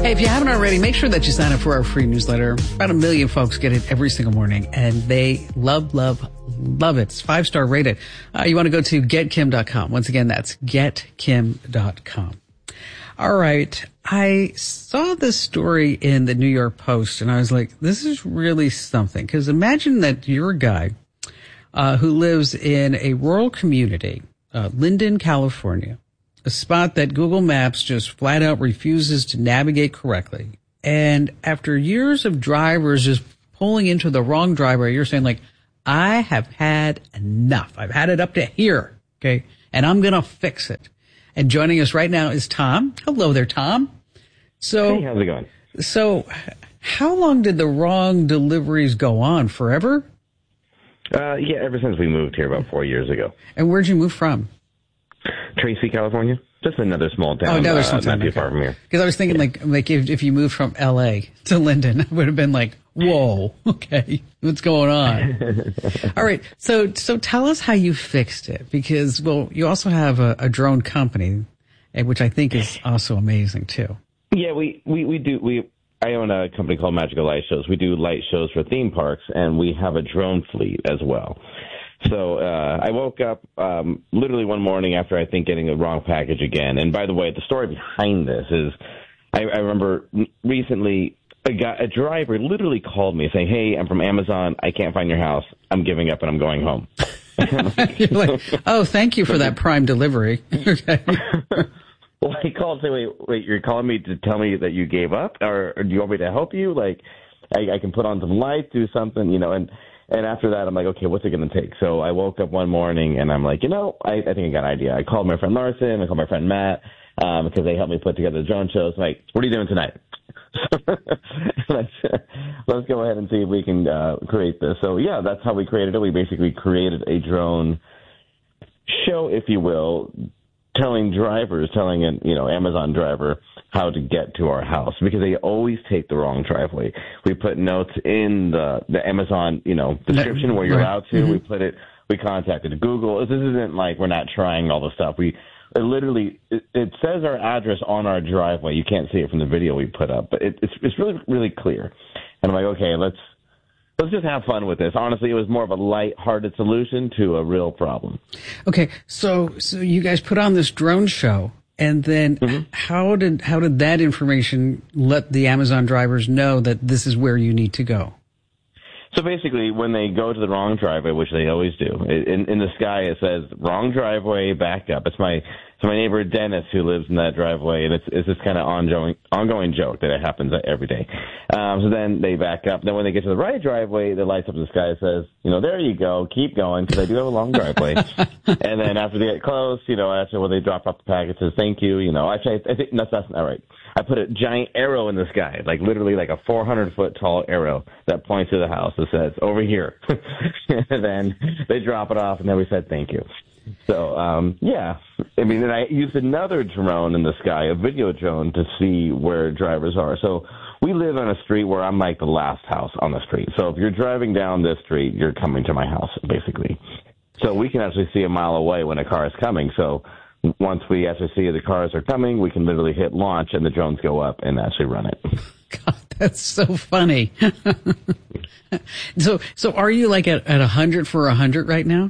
Hey, if you haven't already, make sure that you sign up for our free newsletter. About 1 million folks get it every single morning, and they love it. It's 5-star rated. You want to go to getkim.com. Once again, that's getkim.com. All right. I saw this story in the New York Post, and I was like, this is really something. Because imagine that you're a guy who lives in a rural community, Linden, California, a spot that Google Maps just flat out refuses to navigate correctly. And after years of drivers just pulling into the wrong driveway, you're saying, like, I have had enough. I've had it up to here, okay? And I'm going to fix it. And joining us right now is Tom. Hello there, Tom. Hey, how's it going? So how long did the wrong deliveries go on? Forever? Yeah, ever since we moved here about 4 years ago. And where'd you move from? Tracy, California. Just another small town. Oh, another small town. Not too far from here. Because I was thinking, like if you moved from L.A. to Linden, I would have been like, whoa, okay, what's going on? All right, so tell us how you fixed it. Because, well, you also have a drone company, which I think is also amazing, too. Yeah, we do. I own a company called Magical Light Shows. We do light shows for theme parks, and we have a drone fleet as well. So I woke up literally one morning after, I think, getting the wrong package again. And by the way, the story behind this is I remember recently a driver literally called me saying, hey, I'm from Amazon. I can't find your house. I'm giving up and I'm going home. You're like, oh, thank you for that Prime delivery. Okay. Well, he called and said, wait, you're calling me to tell me that you gave up? Or do you want me to help you? Like, I can put on some lights, do something, And after that, I'm like, okay, what's it going to take? So I woke up one morning, and I'm like, I think I got an idea. I called my friend Larson. I called my friend Matt because they helped me put together the drone shows. I'm like, what are you doing tonight? Let's go ahead and see if we can create this. So, yeah, that's how we created it. We basically created a drone show, if you will, telling an Amazon driver how to get to our house because they always take the wrong driveway. We put notes in the Amazon, description where you're out to. Mm-hmm. We contacted Google. This isn't like we're not trying all the stuff. It says our address on our driveway. You can't see it from the video we put up, but it's really, really clear. And I'm like, okay, let's just have fun with this. Honestly, it was more of a light-hearted solution to a real problem. Okay, so you guys put on this drone show, and then how did that information let the Amazon drivers know that this is where you need to go? So basically, when they go to the wrong driveway, which they always do, in the sky it says wrong driveway, back up. It's my neighbor Dennis who lives in that driveway, and it's this kind of ongoing joke that it happens every day. So then they back up. Then when they get to the right driveway, the lights up in the sky says, there you go, keep going, because I do have a long driveway. And then after they get close, after they drop off the package, it says thank you. Actually, I think that's not right. I put a giant arrow in the sky, like literally like a 400-foot tall arrow that points to the house that says, over here. And then they drop it off, and then we said thank you. So, yeah. And I used another drone in the sky, a video drone, to see where drivers are. So we live on a street where I'm like the last house on the street. So if you're driving down this street, you're coming to my house, basically. So we can actually see a mile away when a car is coming. So once we actually see the cars are coming, we can literally hit launch and the drones go up and actually run it. God, that's so funny. So are you like at 100 for 100 right now?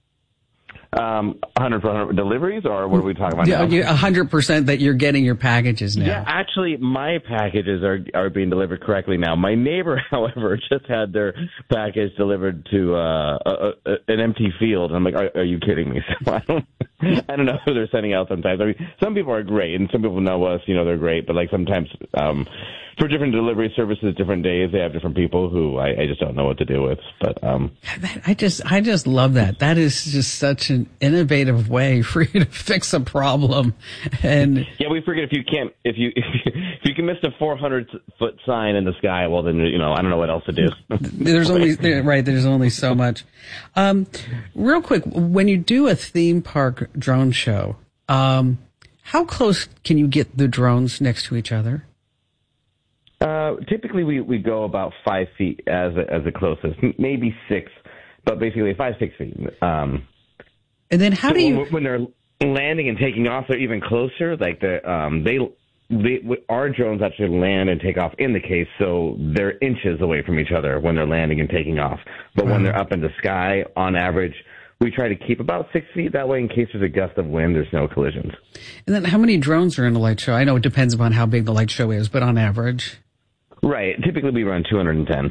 100 for 100 deliveries, or what are we talking about now? 100% that you're getting your packages now. Yeah, actually, my packages are being delivered correctly now. My neighbor, however, just had their package delivered to an empty field. I'm like, are you kidding me? So I don't know who they're sending out sometimes. I mean, some people are great, and some people know us, they're great, but like sometimes for different delivery services, different days, they have different people who I just don't know what to do with. But I just love that. That is just such an innovative way for you to fix a problem. And yeah, we figured if you can miss a 400-foot sign in the sky, well then I don't know what else to do. There's only so much. Real quick, when you do a theme park drone show, how close can you get the drones next to each other? Typically, we go about 5 feet as the closest, maybe 6, but basically 5-6 feet. And then how do you... When they're landing and taking off, they're even closer. Like they our drones actually land and take off in the case, so they're inches away from each other when they're landing and taking off. But when they're up in the sky, on average, we try to keep about 6 feet. That way, in case there's a gust of wind, there's no collisions. And then how many drones are in a light show? I know it depends upon how big the light show is, but on average? Right. Typically, we run 210.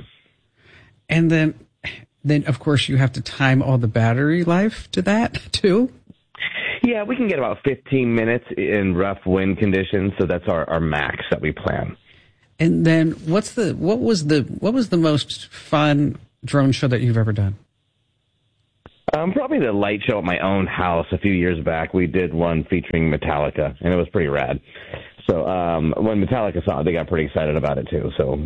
And then, of course, you have to time all the battery life to that, too? Yeah, we can get about 15 minutes in rough wind conditions, so that's our max that we plan. And then what was the most fun drone show that you've ever done? Probably the light show at my own house a few years back. We did one featuring Metallica, and it was pretty rad. So when Metallica saw it, they got pretty excited about it, too. So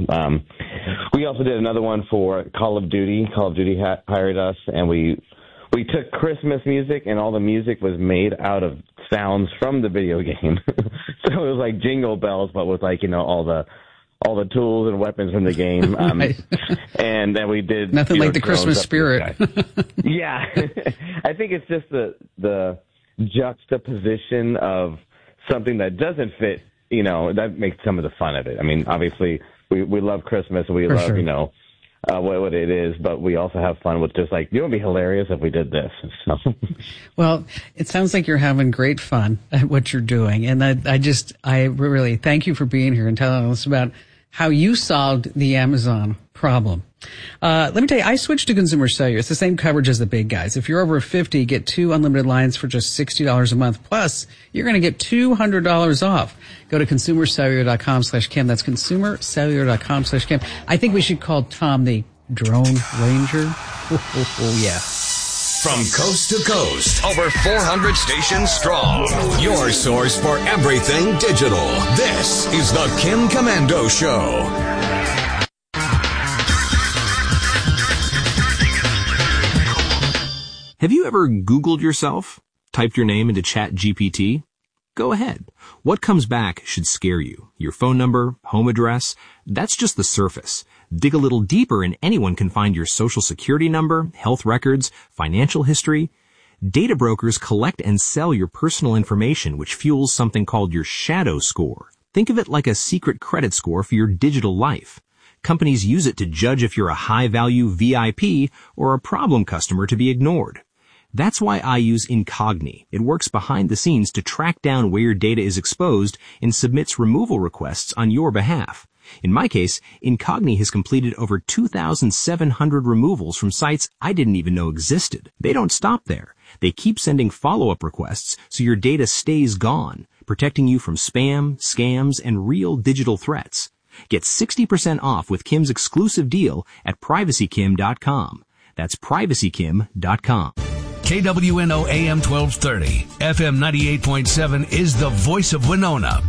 we also did another one for Call of Duty. Call of Duty hired us, and we took Christmas music, and all the music was made out of sounds from the video game. So it was like Jingle Bells, but with like, all the tools and weapons from the game. Right. And then we did nothing like the Christmas spirit. Yeah. I think it's just the juxtaposition of something that doesn't fit, that makes some of the fun of it. I mean, obviously we love Christmas and we love, sure. What it is, but we also have fun with just like, it would be hilarious if we did this. So. Well, it sounds like you're having great fun at what you're doing. And I really thank you for being here and telling us about how you solved the Amazon problem. Let me tell you, I switched to Consumer Cellular. It's the same coverage as the big guys. If you're over 50, get 2 unlimited lines for just $60 a month. Plus, you're going to get $200 off. Go to consumercellular.com/Kim. That's consumercellular.com/Kim. I think we should call Tom the Drone Ranger. Oh, yeah. From coast to coast, over 400 stations strong. Your source for everything digital. This is the Kim Komando Show. Have you ever Googled yourself? Typed your name into ChatGPT? Go ahead. What comes back should scare you. Your phone number, home address, that's just the surface. Dig a little deeper and anyone can find your social security number, health records, financial history. Data brokers collect and sell your personal information, which fuels something called your shadow score. Think of it like a secret credit score for your digital life. Companies use it to judge if you're a high-value VIP or a problem customer to be ignored. That's why I use Incogni. It works behind the scenes to track down where your data is exposed and submits removal requests on your behalf. In my case, Incogni has completed over 2,700 removals from sites I didn't even know existed. They don't stop there. They keep sending follow-up requests so your data stays gone, protecting you from spam, scams, and real digital threats. Get 60% off with Kim's exclusive deal at privacykim.com. That's privacykim.com. KWNO AM 1230, FM 98.7 is the voice of Winona.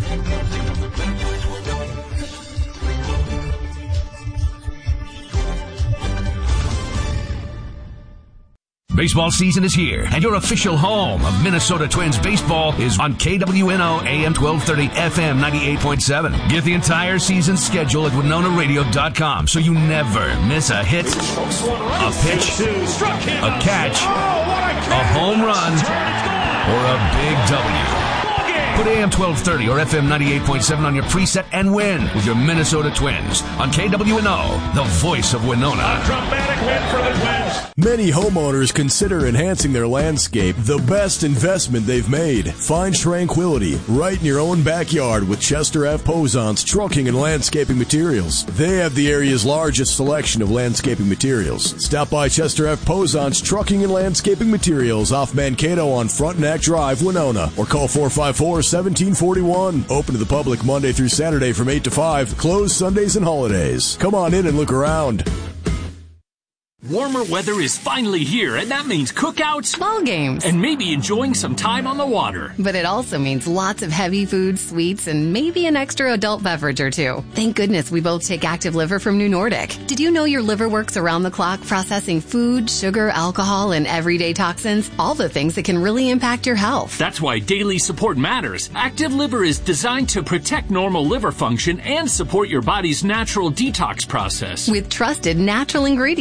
Baseball season is here, and your official home of Minnesota Twins baseball is on KWNO AM 1230, FM 98.7. Get the entire season schedule at WinonaRadio.com so you never miss a hit, a pitch, a catch, a home run, or a big W. Put AM 1230 or FM 98.7 on your preset and win with your Minnesota Twins on KWNO, the voice of Winona. A dramatic win for the Twins. Many homeowners consider enhancing their landscape the best investment they've made. Find tranquility right in your own backyard with Chester F. Posant's Trucking and Landscaping Materials. They have the area's largest selection of landscaping materials. Stop by Chester F. Posant's Trucking and Landscaping Materials off Mankato on Frontenac Drive, Winona, or call 454-1741. Open to the public Monday through Saturday from 8 to 5. Closed Sundays and holidays. Come on in and look around. Warmer weather is finally here, and that means cookouts, ball games, and maybe enjoying some time on the water. But it also means lots of heavy foods, sweets, and maybe an extra adult beverage or two. Thank goodness we both take Active Liver from New Nordic. Did you know your liver works around the clock processing food, sugar, alcohol, and everyday toxins? All the things that can really impact your health. That's why daily support matters. Active Liver is designed to protect normal liver function and support your body's natural detox process. With trusted natural ingredients like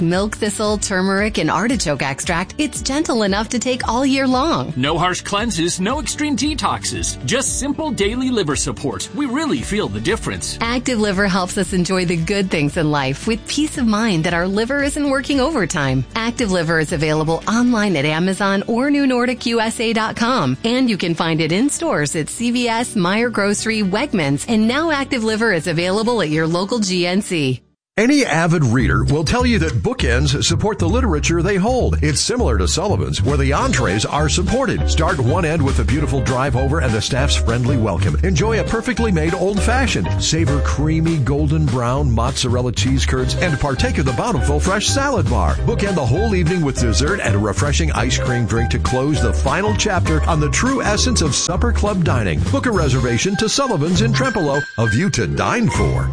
milk thistle, turmeric, and artichoke extract, it's gentle enough to take all year long. No harsh cleanses, no extreme detoxes. Just simple daily liver support. We really feel the difference. Active Liver helps us enjoy the good things in life with peace of mind that our liver isn't working overtime. Active Liver is available online at Amazon or NewNordicUSA.com. And you can find it in stores at CVS, Meijer Grocery, Wegmans, and now Active Liver is available at your local GNC. Any avid reader will tell you that bookends support the literature they hold. It's similar to Sullivan's, where the entrees are supported. Start one end with a beautiful drive over and the staff's friendly welcome. Enjoy a perfectly made old-fashioned. Savor creamy golden brown mozzarella cheese curds and partake of the bountiful fresh salad bar. Bookend the whole evening with dessert and a refreshing ice cream drink to close the final chapter on the true essence of supper club dining. Book a reservation to Sullivan's in Trempealeau, a view to dine for.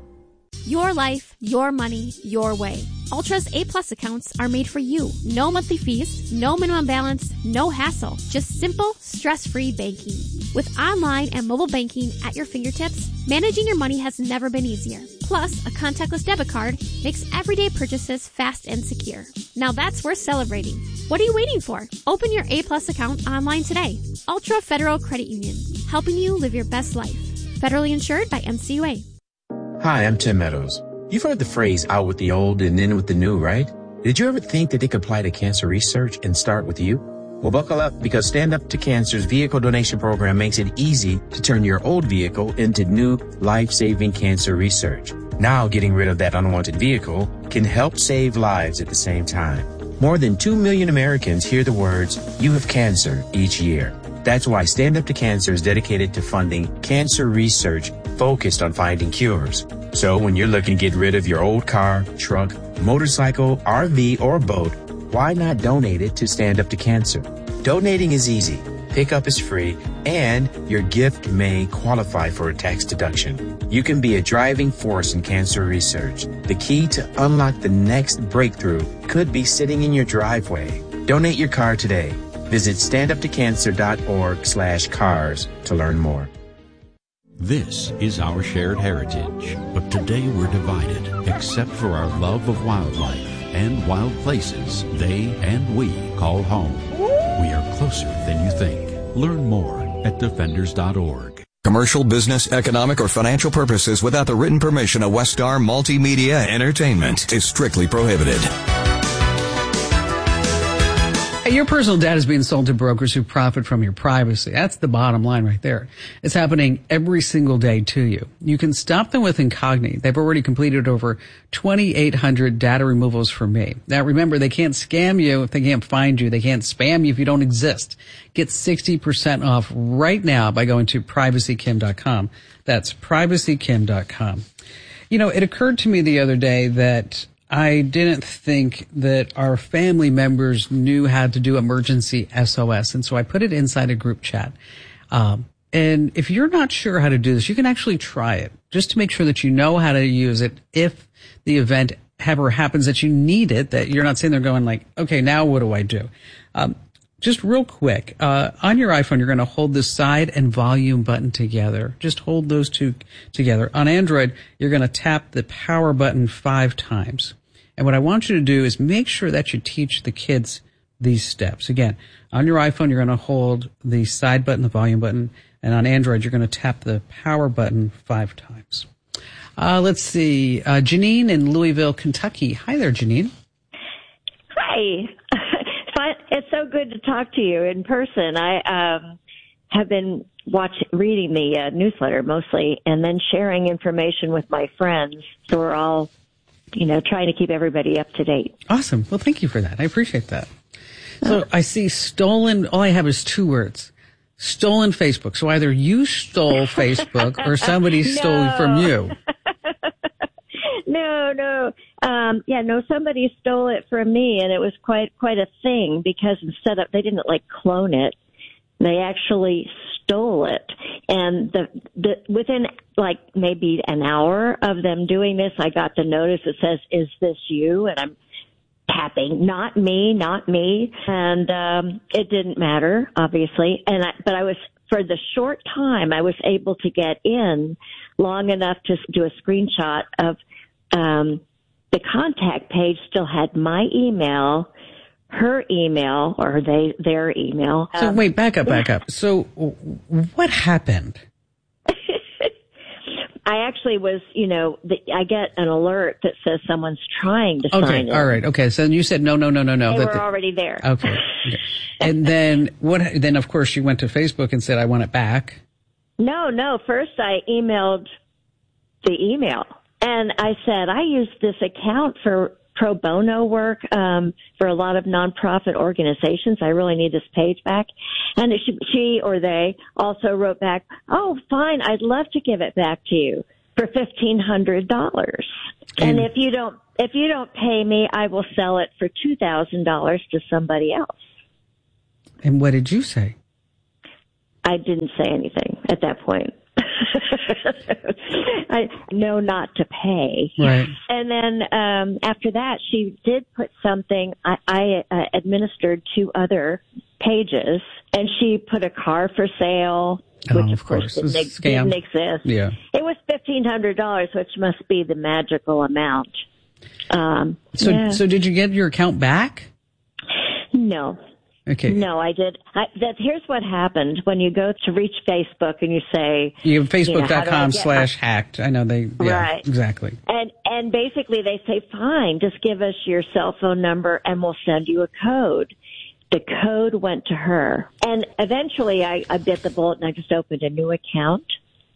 Your life, your money, your way. Ultra's A-Plus accounts are made for you. No monthly fees, no minimum balance, no hassle. Just simple, stress-free banking. With online and mobile banking at your fingertips, managing your money has never been easier. Plus, a contactless debit card makes everyday purchases fast and secure. Now that's worth celebrating. What are you waiting for? Open your A-Plus account online today. Ultra Federal Credit Union, helping you live your best life. Federally insured by NCUA. Hi, I'm Tim Meadows. You've heard the phrase out with the old and in with the new, right? Did you ever think that they could apply to cancer research and start with you? Well, buckle up, because Stand Up to Cancer's vehicle donation program makes it easy to turn your old vehicle into new life-saving cancer research. Now, getting rid of that unwanted vehicle can help save lives at the same time. More than 2 million Americans hear the words, "You have cancer," each year. That's why Stand Up to Cancer is dedicated to funding cancer research focused on finding cures. So when you're looking to get rid of your old car, truck, motorcycle, RV, or boat, why not donate it to Stand Up to Cancer? Donating is easy, pickup is free, and your gift may qualify for a tax deduction. You can be a driving force in cancer research. The key to unlock the next breakthrough could be sitting in your driveway. Donate your car today. Visit standuptocancer.org/cars to learn more. This is our shared heritage, but today we're divided, except for our love of wildlife and wild places they and we call home. We are closer than you think. Learn more at defenders.org. Commercial, business, economic, or financial purposes without the written permission of Westar Multimedia Entertainment is strictly prohibited. Your personal data is being sold to brokers who profit from your privacy. That's the bottom line right there. It's happening every single day to you. You can stop them with Incogni. They've already completed over 2,800 data removals for me. Now remember, they can't scam you if they can't find you. They can't spam you if you don't exist. Get 60% off right now by going to privacykim.com. That's privacykim.com. You know, it occurred to me the other day that I didn't think that our family members knew how to do emergency SOS. And so I put it inside a group chat. And if you're not sure how to do this, you can actually try it just to make sure that you know how to use it. If the event ever happens that you need it, that you're not sitting there going like, okay, now what do I do? Just real quick, on your iPhone, you're going to hold the side and volume button together. Just hold those two together. On Android, you're going to tap the power button 5 times. And what I want you to do is make sure that you teach the kids these steps. Again, on your iPhone, you're going to hold the side button, the volume button, and on Android, you're going to tap the power button 5 times. Let's see. Janine in Louisville, Kentucky. Hi there, Janine. Hi. It's so good to talk to you in person. I have been reading the newsletter mostly, and then sharing information with my friends. So we're all, trying to keep everybody up to date. Awesome. Well, thank you for that. I appreciate that. So I see stolen. All I have is 2 words. Stolen Facebook. So either you stole Facebook or somebody stole it from you. No. Somebody stole it from me, and it was quite a thing, because they didn't clone it. They actually stole it. And within maybe an hour of them doing this, I got the notice that says, "Is this you?" And I'm tapping, not me. And it didn't matter, obviously. But I was, for the short time I was able to get in long enough to do a screenshot of the contact page still had my email, her email, or their email. So wait, back up. So what happened? I actually was, I get an alert that says someone's trying to sign in. All right. Okay. So you said no. They were already there. Okay. And then then of course you went to Facebook and said, I want it back. No. First I emailed the email and I said, I use this account for pro bono work, for a lot of nonprofit organizations. I really need this page back. And she or they also wrote back, oh, fine, I'd love to give it back to you for $1,500. And if you don't pay me, I will sell it for $2,000 to somebody else. And what did you say? I didn't say anything at that point. I know not to pay. Right. And then after that, she did put something. I administered 2 other pages, and she put a car for sale, which of course didn't exist. Yeah. It was $1,500, which must be the magical amount. So did you get your account back? No. Okay. No, I did. Here's what happened when you go to reach Facebook and you say, you have Facebook.com/hacked. I know right. Exactly. And basically they say, fine, just give us your cell phone number and we'll send you a code. The code went to her. And eventually I bit the bullet and I just opened a new account.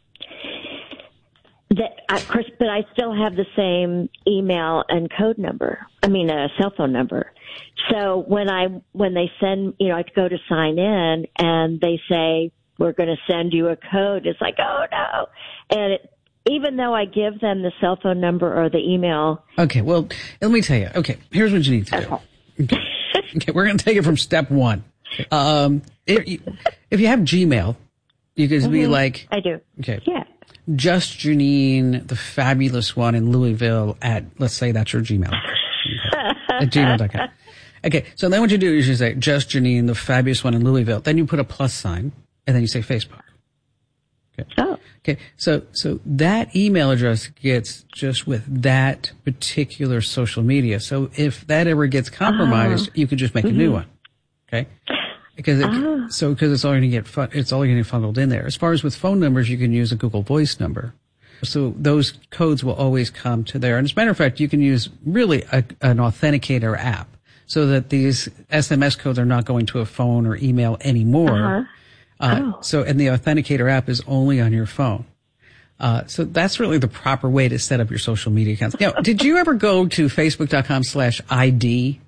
Of course, but I still have the same email and code number. Cell phone number. So when they send, I go to sign in and they say, we're going to send you a code. It's like, oh no. And even though I give them the cell phone number or the email. Okay. Well, let me tell you. Okay. Here's what you need to do. Okay. We're going to take it from step 1. If you have Gmail, you could be like, I do. Okay. Yeah. Just Janine, the fabulous one in Louisville at, let's say that's your Gmail. At gmail.com. Okay, so then what you do is you say, just Janine, the fabulous one in Louisville. Then you put a plus sign, and then you say Facebook. Okay. Oh. Okay, so that email address gets just with that particular social media. So if that ever gets compromised, you could just make a new one. Okay? Because it's all going to get funneled in there. As far as with phone numbers, you can use a Google Voice number. So those codes will always come to there. And as a matter of fact, you can use really an authenticator app so that these SMS codes are not going to a phone or email anymore. So, and the authenticator app is only on your phone. So that's really the proper way to set up your social media accounts. Now, did you ever go to Facebook.com/ID?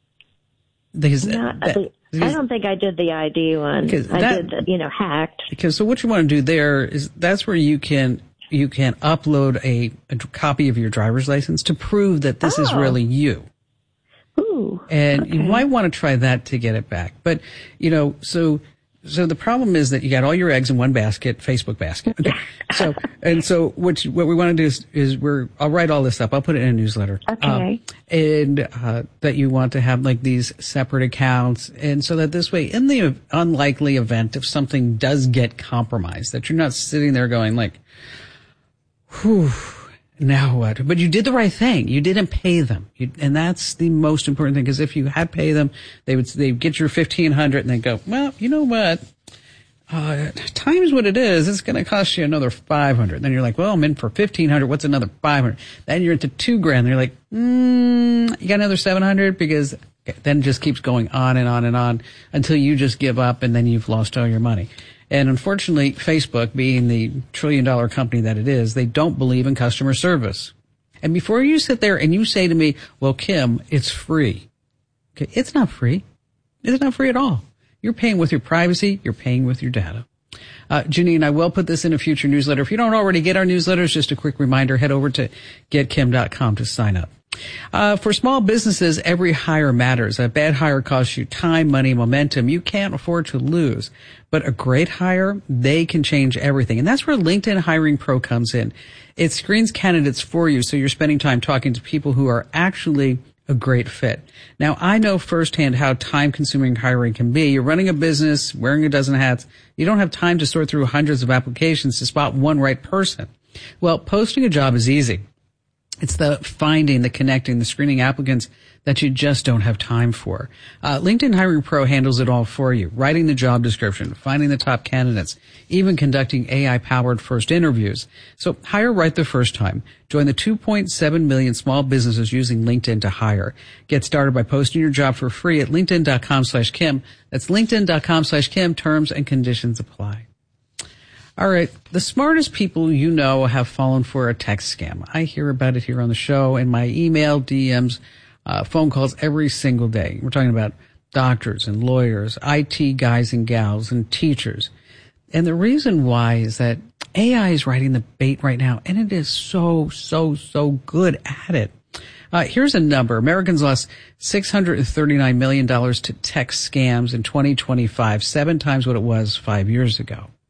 I don't think I did the ID one. I did the, hacked. Because so what you want to do there is that's where you can upload a copy of your driver's license to prove that this is really you. Ooh. And you might want to try that to get it back. But, so the problem is that you got all your eggs in one basket, Facebook basket. Okay. So what we want to do is I'll write all this up. I'll put it in a newsletter. Okay. That you want to have like these separate accounts. And so that this way, in the unlikely event if something does get compromised, that you're not sitting there going like, whew, now what? But you did the right thing. You didn't pay them. And that's the most important thing, because if you had paid them, they'd get your $1,500 and they'd go, well, you know what? Times what it is, it's going to cost you another $500. Then you're like, well, I'm in for $1,500. What's another $500? Then you're into $2,000. And you're like, you got another $700, because then it just keeps going on and on and on until you just give up and then you've lost all your money. And unfortunately, Facebook, being the trillion-dollar company that it is, they don't believe in customer service. And before you sit there and you say to me, well, Kim, it's free. Okay, it's not free. It's not free at all. You're paying with your privacy. You're paying with your data. Janine, I will put this in a future newsletter. If you don't already get our newsletters, just a quick reminder, head over to getkim.com to sign up. For small businesses, every hire matters. A bad hire costs you time, money, momentum. You can't afford to lose. But a great hire, they can change everything. And that's where LinkedIn Hiring Pro comes in. It screens candidates for you, so you're spending time talking to people who are actually a great fit. Now, I know firsthand how time-consuming hiring can be. You're running a business, wearing a dozen hats. You don't have time to sort through hundreds of applications to spot one right person. Well, posting a job is easy. It's the finding, the connecting, the screening applicants that you just don't have time for. LinkedIn Hiring Pro handles it all for you. Writing the job description, finding the top candidates, even conducting AI-powered first interviews. So hire right the first time. Join the 2.7 million small businesses using LinkedIn to hire. Get started by posting your job for free at linkedin.com/Kim. That's linkedin.com/Kim. Terms and conditions apply. All right. The smartest people you know have fallen for a text scam. I hear about it here on the show, in my email, DMs, phone calls every single day. We're talking about doctors and lawyers, IT guys and gals, and teachers. And the reason why is that AI is riding the bait right now, and it is so good at it. Here's a number. Americans lost $639 million to tech scams in 2025, 7 times what it was 5 years ago.